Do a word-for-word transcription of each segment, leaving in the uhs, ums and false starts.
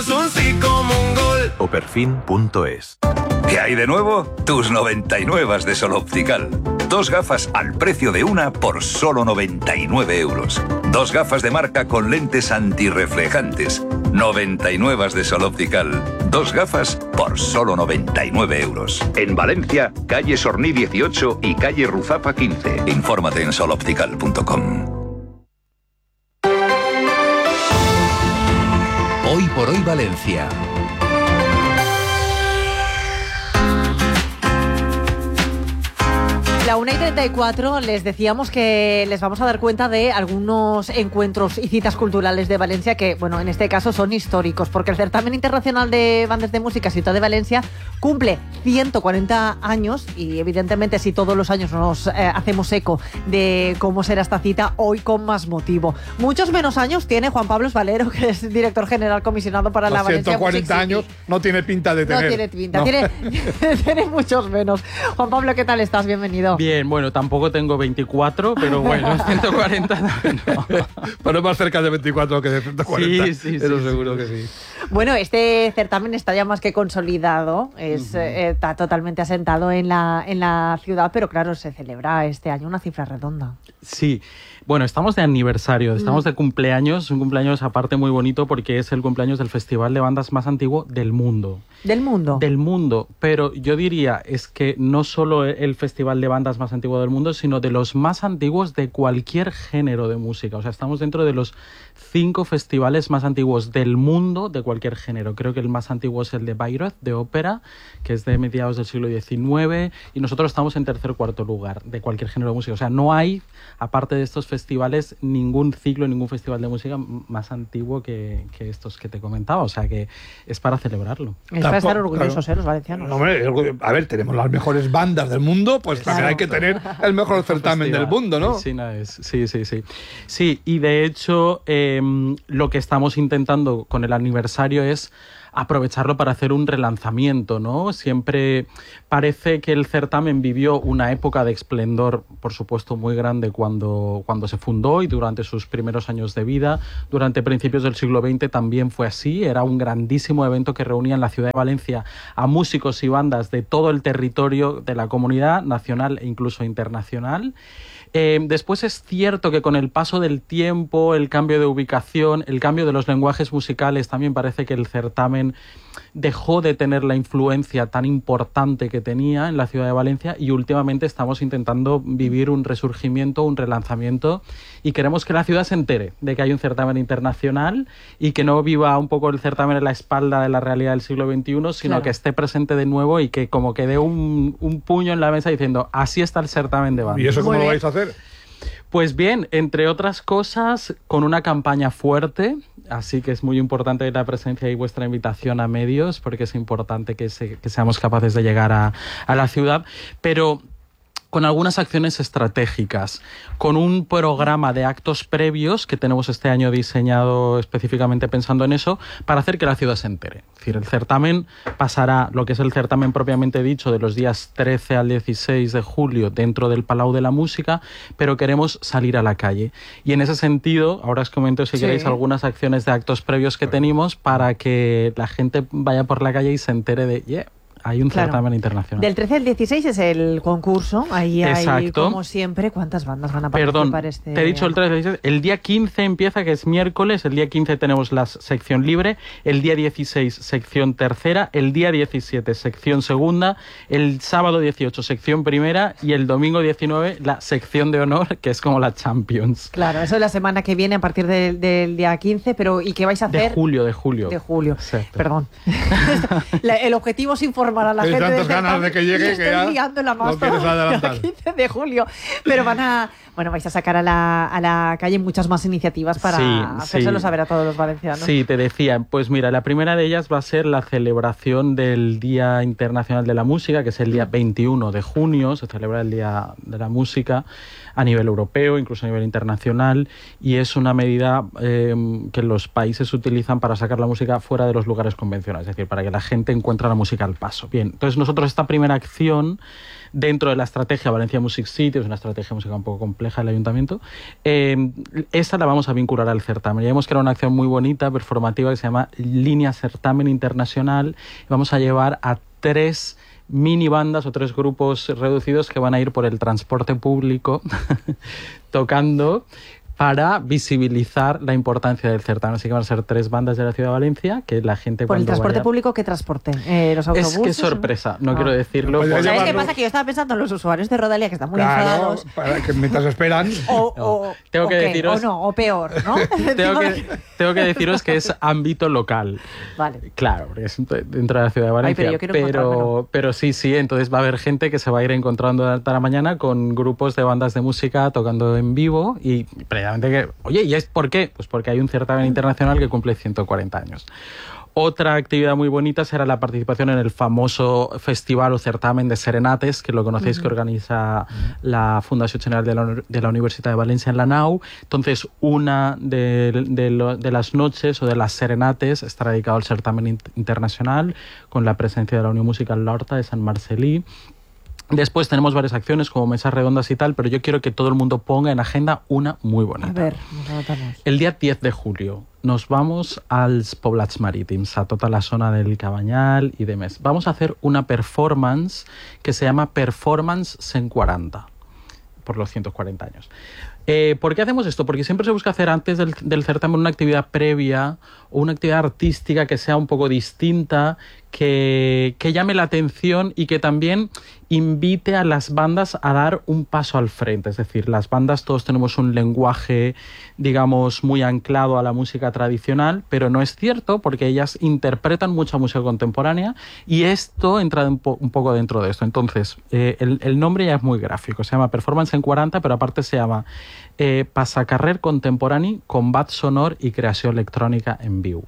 Un sí como un gol. o perfin punto es. ¿Qué hay de nuevo? Tus noventa y nueve de Sol Optical. Dos gafas al precio de una por solo noventa y nueve euros. Dos gafas de marca con lentes antirreflejantes. noventa y nueve de Sol Optical. Dos gafas por solo noventa y nueve euros. En Valencia, calle Sorní dieciocho y calle Ruzapa quince. Infórmate en sol optical punto com. Hoy por hoy Valencia. La una y treinta y cuatro les decíamos que les vamos a dar cuenta de algunos encuentros y citas culturales de Valencia que, bueno, en este caso son históricos, porque el Certamen Internacional de Bandas de Música Ciutat de Valencia cumple ciento cuarenta años y evidentemente si todos los años nos eh, hacemos eco de cómo será esta cita, hoy con más motivo. Muchos menos años tiene Juan Pablo Valero, que es director general comisionado para Los la Valencia ciento cuarenta Music City. años no tiene pinta de tener. No tiene pinta, No. Tiene, tiene muchos menos. Juan Pablo, ¿qué tal estás? Bienvenido. Bien, bueno, tampoco tengo veinticuatro, pero bueno, ciento cuarenta no. Pero más cerca de veinticuatro que de ciento cuarenta. Sí, sí, Eso sí, seguro sí. que sí. Bueno, este certamen está ya más que consolidado, es, uh-huh. eh, está totalmente asentado en la, en la ciudad, pero claro, se celebra este año una cifra redonda. Sí, bueno, estamos de aniversario, estamos mm. de cumpleaños, un cumpleaños aparte muy bonito porque es el cumpleaños del festival de bandas más antiguo del mundo. ¿Del mundo? Del mundo, pero yo diría es que no solo el festival de bandas más antiguo del mundo, sino de los más antiguos de cualquier género de música. O sea, estamos dentro de los cinco festivales más antiguos del mundo de cualquier género. Creo que el más antiguo es el de Bayreuth, de ópera, que es de mediados del siglo diecinueve, y nosotros estamos en tercer o cuarto lugar de cualquier género de música. O sea, no hay, aparte de estos festivales, ningún ciclo, ningún festival de música más antiguo que, que estos que te comentaba. O sea, que es para celebrarlo. Es para estar orgullosos, claro. ¿eh? Los valencianos. No, hombre, a ver, tenemos las mejores bandas del mundo, pues claro. También hay que tener el mejor certamen del mundo, ¿no? Sí, sí, sí, sí. Sí, y de hecho, eh, lo que estamos intentando con el aniversario es aprovecharlo para hacer un relanzamiento, ¿no? Siempre parece que el certamen vivió una época de esplendor, por supuesto, muy grande cuando, cuando se fundó y durante sus primeros años de vida. Durante principios del siglo veinte también fue así. Era un grandísimo evento que reunía en la ciudad de Valencia a músicos y bandas de todo el territorio de la comunidad nacional e incluso internacional. Eh, después es cierto que con el paso del tiempo, el cambio de ubicación, el cambio de los lenguajes musicales, también parece que el certamen dejó de tener la influencia tan importante que tenía en la ciudad de Valencia y últimamente estamos intentando vivir un resurgimiento, un relanzamiento y queremos que la ciudad se entere de que hay un certamen internacional y que no viva un poco el certamen en la espalda de la realidad del siglo veintiuno, sino claro. que esté presente de nuevo y que como que dé un, un puño en la mesa diciendo así está el certamen de bandas. ¿Y eso cómo lo vais a hacer? Pues bien, entre otras cosas, con una campaña fuerte, así que es muy importante la presencia y vuestra invitación a medios, porque es importante que, se, que seamos capaces de llegar a, a la ciudad, pero con algunas acciones estratégicas, con un programa de actos previos que tenemos este año diseñado específicamente pensando en eso, para hacer que la ciudad se entere. Es decir, el certamen pasará, lo que es el certamen propiamente dicho, de los días trece al dieciséis de julio dentro del Palau de la Música, pero queremos salir a la calle. Y en ese sentido, ahora os comento si sí. queréis algunas acciones de actos previos que tenemos para que la gente vaya por la calle y se entere de... Yeah, hay un claro. certamen internacional. Del trece al dieciséis es el concurso. Ahí Exacto. hay, como siempre, ¿cuántas bandas van a participar? Perdón, este te he dicho el trece al dieciséis. El día quince empieza, que es miércoles. El día quince tenemos la sección libre. El día dieciséis, sección tercera. El día diecisiete, sección segunda. El sábado dieciocho, sección primera. Y el domingo diecinueve, la sección de honor, que es como la Champions. Claro, eso es la semana que viene a partir de, del día quince. Pero ¿y qué vais a hacer? De julio, de julio. De julio. Exacto. Perdón. la, el objetivo es informar a la Hay gente tantas ganas de que llegue que ya liándola más no quieres adelantar. El quince de julio, pero van a bueno vais a sacar a la, a la calle muchas más iniciativas para sí, hacérselo sí. saber a todos los valencianos. Sí, te decía, pues mira, la primera de ellas va a ser la celebración del Día Internacional de la Música, que es el día veintiuno de junio, se celebra el Día de la Música a nivel europeo, incluso a nivel internacional, y es una medida eh, que los países utilizan para sacar la música fuera de los lugares convencionales, es decir, para que la gente encuentre la música al paso. eso. Bien, entonces nosotros esta primera acción dentro de la estrategia Valencia Music City, es una estrategia musical un poco compleja del ayuntamiento, eh, esta la vamos a vincular al certamen. Ya vemos que era una acción muy bonita, performativa, que se llama Línea Certamen Internacional. Vamos a llevar a tres mini bandas o tres grupos reducidos que van a ir por el transporte público tocando para visibilizar la importancia del certamen. Así que van a ser tres bandas de la ciudad de Valencia, que la gente ¿Por el transporte vaya... público qué transporte? Eh, ¿Los autobuses? Es que sorpresa, no, no quiero decirlo. Pues porque... ¿Sabes qué pasa? Que yo estaba pensando en los usuarios de Rodalia, que están muy Claro, enfadados. para que mientras esperan. O, No, o, tengo o que qué, deciros- o no, o peor, ¿no? tengo, que, tengo que deciros que es ámbito local. Vale. Claro, porque es dentro de la ciudad de Valencia. Ay, pero yo quiero pero, encontrármelo. pero sí, sí, entonces va a haber gente que se va a ir encontrando de alta la mañana con grupos de bandas de música tocando en vivo y previamente que, oye, ¿y es por qué? Pues porque hay un certamen internacional que cumple ciento cuarenta años. Otra actividad muy bonita será la participación en el famoso festival o certamen de serenates, que lo conocéis, uh-huh. que organiza la Fundación General de la, de la Universidad de Valencia en la Nau. Entonces, una de, de, lo, de las noches o de las serenates estará dedicado al certamen in- internacional, con la presencia de la Unión Musical L'Horta de Sant Marcelí. Después tenemos varias acciones como mesas redondas y tal, pero yo quiero que todo el mundo ponga en agenda una muy bonita. A ver, nos anotamos. El día diez de julio nos vamos als Poblats Marítims, a toda la zona del Cabanyal y demás. Vamos a hacer una performance que se llama Performance cent quaranta, por los ciento cuarenta años. Eh, ¿Por qué hacemos esto? Porque siempre se busca hacer antes del, del certamen una actividad previa o una actividad artística que sea un poco distinta, que, que llame la atención y que también invite a las bandas a dar un paso al frente. Es decir, las bandas todos tenemos un lenguaje, digamos, muy anclado a la música tradicional, pero no es cierto porque ellas interpretan mucha música contemporánea y esto entra un, po- un poco dentro de esto. Entonces, eh, el, el nombre ya es muy gráfico, se llama Performance cent quaranta, però aparte se llama eh, Passacarrer Contemporani, Combat Sonor i Creació Electrònica en Viu.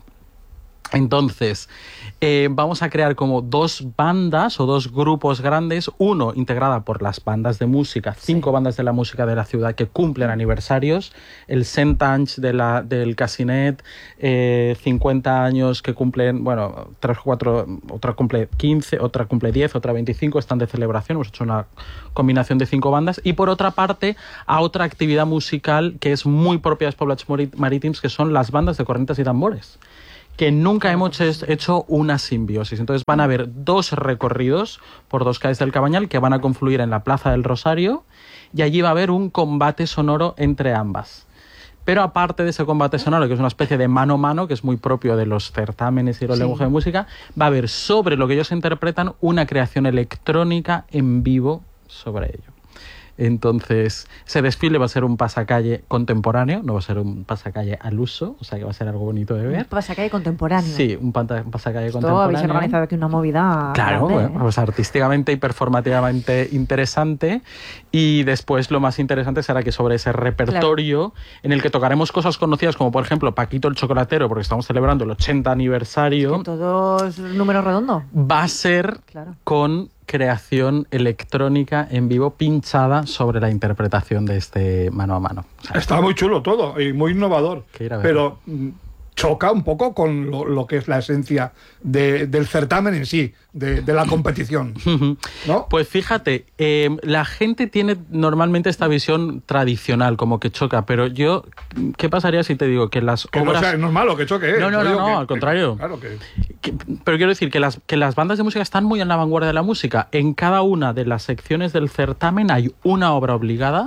Entonces, eh, vamos a crear como dos bandas o dos grupos grandes, uno integrada por las bandas de música, cinco sí. bandas de la música de la ciudad que cumplen aniversarios, el cent anys de la, del Casinet, eh, cincuenta años que cumplen, bueno, tres, cuatro, otra cumple quince, otra cumple diez, otra veinticinco, están de celebración, hemos hecho una combinación de cinco bandas, y por otra parte, a otra actividad musical que es muy propia de los Poblats Marítims, que son las bandas de cornetas y tambores, que nunca hemos hecho una simbiosis. Entonces van a haber dos recorridos por dos calles del Cabanyal que van a confluir en la Plaza del Rosario y allí va a haber un combate sonoro entre ambas. Pero aparte de ese combate sonoro, que es una especie de mano a mano, que es muy propio de los certámenes y los sí. lenguajes de música, va a haber sobre lo que ellos interpretan una creación electrónica en vivo sobre ello. Entonces, ese desfile va a ser un pasacalle contemporáneo, no va a ser un pasacalle al uso, o sea que va a ser algo bonito de ver. Un pasacalle contemporáneo. Sí, un, panta- un pasacalle Esto contemporáneo. Habéis organizado aquí una movida Claro, grande, bueno, ¿eh? pues artísticamente y performativamente interesante. Y después lo más interesante será que sobre ese repertorio, claro. en el que tocaremos cosas conocidas como por ejemplo Paquito el Chocolatero, porque estamos celebrando el ochenta aniversario. ¿Que todos números redondos? Va a ser claro. con creación electrónica en vivo pinchada sobre la interpretación de este mano a mano. O sea, está muy chulo todo y muy innovador, pero choca un poco con lo, lo que es la esencia de, del certamen en sí, de, de la competición, ¿no? Pues fíjate, eh, la gente tiene normalmente esta visión tradicional, como que choca, pero yo, ¿qué pasaría si te digo que las que obras... no sea, es normal lo que choque, ¿eh? No, no, no, no que, al contrario. Que, claro que... Que, pero quiero decir que las, que las bandas de música están muy en la vanguardia de la música. En cada una de las secciones del certamen hay una obra obligada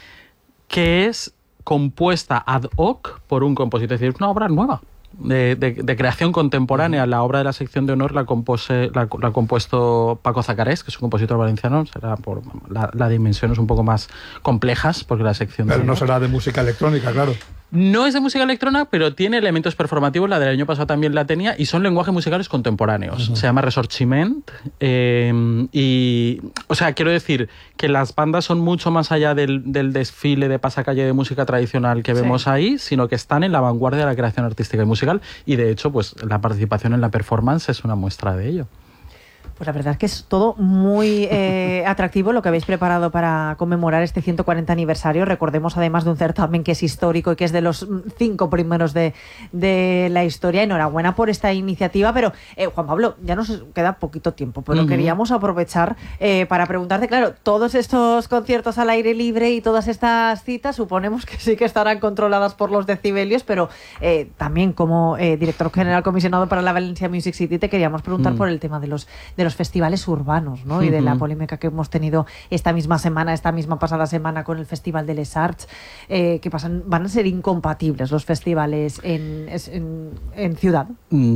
que es compuesta ad hoc por un compositor, es decir, es una obra nueva. De, de, de creación contemporánea. Uh-huh. La obra de la sección de honor la, compose, la, la ha compuesto Paco Zacarés, que es un compositor valenciano. Será por la, la dimensión es un poco más complejas, porque la sección pero de no honor... será de música electrónica, claro. No es de música electrónica, pero tiene elementos performativos. La del año pasado también la tenía, y son lenguajes musicales contemporáneos. Uh-huh. Se llama Resortiment. Eh, y, o sea, quiero decir que las bandas son mucho más allá del, del desfile de pasacalle de música tradicional que vemos sí. ahí, sino que están en la vanguardia de la creación artística y musical. Y de hecho, pues la participación en la performance es una muestra de ello. Pues la verdad es que es todo muy eh, atractivo lo que habéis preparado para conmemorar este ciento cuarenta aniversario. Recordemos además de un certamen que es histórico y que es de los cinco primeros de, de la historia. Enhorabuena por esta iniciativa, pero eh, Juan Pablo, ya nos queda poquito tiempo, pero uh-huh. queríamos aprovechar eh, para preguntarte, claro, todos estos conciertos al aire libre y todas estas citas, suponemos que sí que estarán controladas por los decibelios, pero eh, también como eh, director general comisionado para la Valencia Music City te queríamos preguntar uh-huh. por el tema de los de los festivales urbanos, ¿no? Uh-huh. Y de la polémica que hemos tenido esta misma semana, esta misma pasada semana con el Festival de Les Arts, eh, que pasan, van a ser incompatibles los festivales en, en, en ciudad.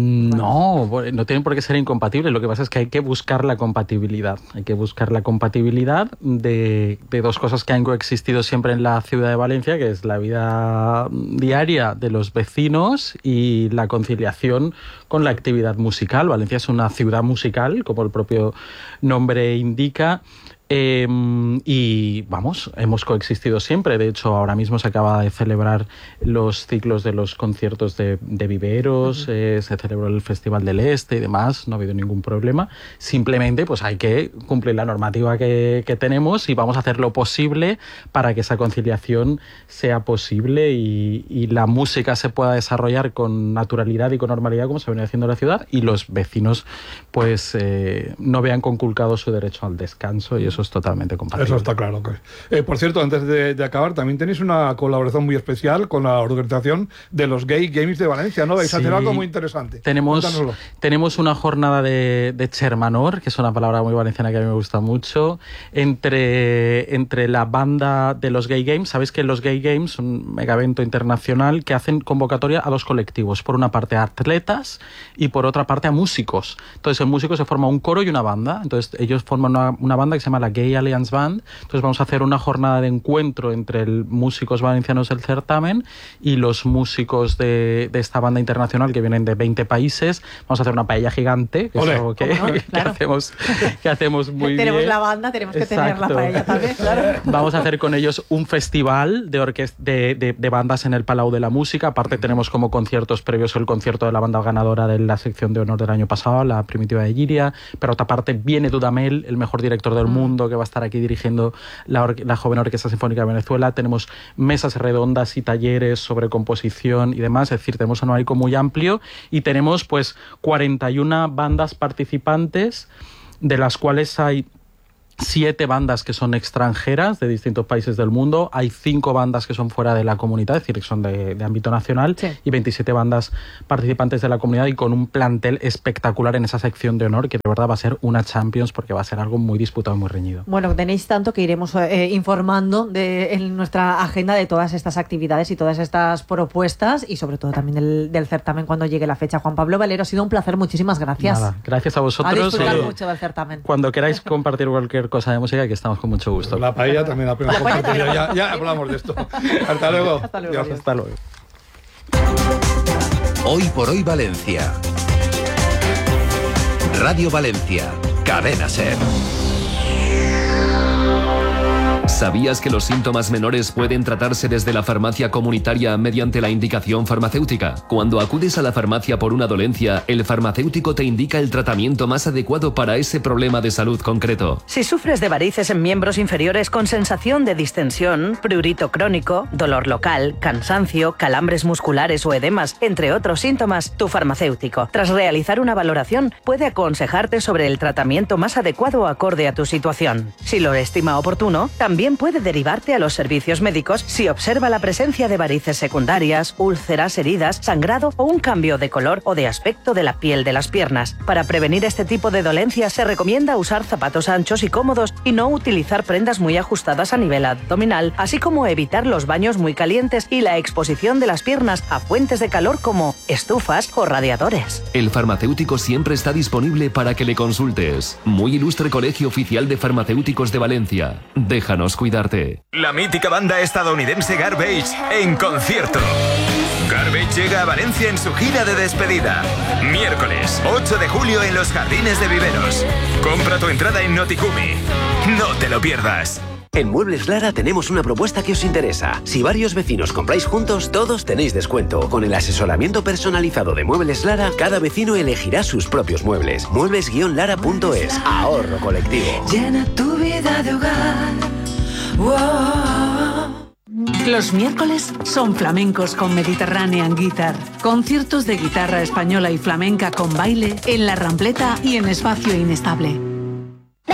No, bueno. no tienen por qué ser incompatibles. Lo que pasa es que hay que buscar la compatibilidad. Hay que buscar la compatibilidad de, de dos cosas que han coexistido siempre en la ciudad de Valencia, que es la vida diaria de los vecinos y la conciliación con la actividad musical. Valencia es una ciudad musical, como el propio nombre indica, eh, y vamos, hemos coexistido siempre. De hecho, ahora mismo se acaba de celebrar los ciclos de los conciertos de, de Viveros, uh-huh. eh, se celebró el Festival del Este y demás, no ha habido ningún problema. Simplemente pues hay que cumplir la normativa que, que tenemos y vamos a hacer lo posible para que esa conciliación sea posible y, y la música se pueda desarrollar con naturalidad y con normalidad como se viene haciendo en la ciudad, y los vecinos pues eh, no vean conculcado su derecho al descanso, y eso es totalmente compatible. Eso está claro. Eh, por cierto, antes de, de acabar, también tenéis una colaboración muy especial con la organización de los Gay Games de Valencia, ¿no? Vais sí. a hacer algo muy interesante. Tenemos, tenemos una jornada de, de Chermanor, que es una palabra muy valenciana que a mí me gusta mucho, entre, entre la banda de los Gay Games. Sabéis que los Gay Games son un mega evento internacional que hacen convocatoria a dos colectivos. Por una parte a atletas y por otra parte a músicos. Entonces en músicos se forma un coro y una banda. Entonces ellos forman una, una banda que se llama la Gay Alliance Band. Entonces vamos a hacer una jornada de encuentro entre el músicos valencianos del certamen y los músicos de, de esta banda internacional que vienen de veinte países. Vamos a hacer una paella gigante, que Olé. es algo que, no, que, claro. hacemos, que hacemos muy tenemos bien. La banda, tenemos que Exacto. tener la paella también, claro. Vamos a hacer con ellos un festival de, orquest- de, de, de bandas en el Palau de la Música. Aparte tenemos como conciertos previos el concierto de la banda ganadora de la sección de honor del año pasado, la Primitiva de Llíria. Pero otra parte viene Dudamel, el mejor director del mm. mundo, que va a estar aquí dirigiendo la, or- la Joven Orquesta Sinfónica de Venezuela. Tenemos mesas redondas y talleres sobre composición y demás. Es decir, tenemos un abanico muy amplio y tenemos pues cuarenta y una bandas participantes, de las cuales hay siete bandas que son extranjeras de distintos países del mundo, hay cinco bandas que son fuera de la comunidad, es decir, que son de, de ámbito nacional, sí. y veintisiete bandas participantes de la comunidad, y con un plantel espectacular en esa sección de honor, que de verdad va a ser una Champions, porque va a ser algo muy disputado y muy reñido. Bueno, tenéis tanto que iremos eh, informando de, en nuestra agenda de todas estas actividades y todas estas propuestas, y sobre todo también del, del certamen cuando llegue la fecha. Juan Pablo Valero, ha sido un placer, muchísimas gracias. Nada, gracias a vosotros. A disfrutar eh, mucho del certamen. Cuando queráis compartir cualquier cosa de música, que estamos con mucho gusto. La paella también la pena compartir. Ya, ya hablamos de esto. Hasta luego. Hasta luego. Dios, hasta luego. Hoy por hoy Valencia. Radio Valencia. Cadena SER. ¿Sabías que los síntomas menores pueden tratarse desde la farmacia comunitaria mediante la indicación farmacéutica? Cuando acudes a la farmacia por una dolencia, el farmacéutico te indica el tratamiento más adecuado para ese problema de salud concreto. Si sufres de varices en miembros inferiores con sensación de distensión, prurito crónico, dolor local, cansancio, calambres musculares o edemas, entre otros síntomas, tu farmacéutico, tras realizar una valoración, puede aconsejarte sobre el tratamiento más adecuado acorde a tu situación. Si lo estima oportuno, también puede derivarte a los servicios médicos si observa la presencia de varices secundarias, úlceras, heridas, sangrado o un cambio de color o de aspecto de la piel de las piernas. Para prevenir este tipo de dolencias se recomienda usar zapatos anchos y cómodos y no utilizar prendas muy ajustadas a nivel abdominal, así como evitar los baños muy calientes y la exposición de las piernas a fuentes de calor como estufas o radiadores. El farmacéutico siempre está disponible para que le consultes. Muy ilustre Colegio Oficial de Farmacéuticos de Valencia. Déjanos cuidarte. La mítica banda estadounidense Garbage en concierto. Garbage llega a Valencia en su gira de despedida. Miércoles ocho de julio en los Jardines de Viveros. Compra tu entrada en Noticumi. No te lo pierdas. En Muebles Lara tenemos una propuesta que os interesa. Si varios vecinos compráis juntos, todos tenéis descuento. Con el asesoramiento personalizado de Muebles Lara, cada vecino elegirá sus propios muebles. muebles guion lara punto es. Ahorro colectivo. Llena tu vida de hogar. Wow. Los miércoles son flamencos con Mediterranean Guitar. Conciertos de guitarra española y flamenca con baile en La Rambleta y en Espacio Inestable.